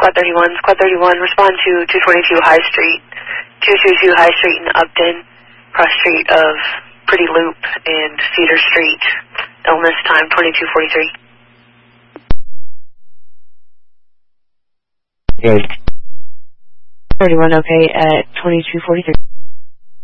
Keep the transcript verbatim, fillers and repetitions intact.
Squad thirty-one. Squad thirty-one, respond to two twenty-two High Street. two twenty-two High Street in Upton. Cross street of Pretty Loop and Cedar Street. Illness time twenty-two forty-three. Okay. thirty-one, okay, at twenty-two forty-three.